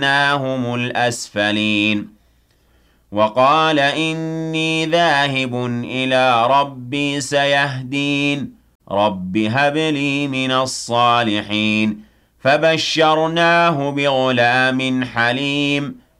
فَجَعَلْنَاهُمُ الْأَسْفَلِينَ وَقَالَ إِنِّي ذَاهِبٌ إِلَىٰ رَبِّي سَيَهْدِينِ رَبِّ هَبْ لِي مِنَ الصَّالِحِينَ فَبَشَّرْنَاهُ بِغُلَامٍ حَلِيمٍ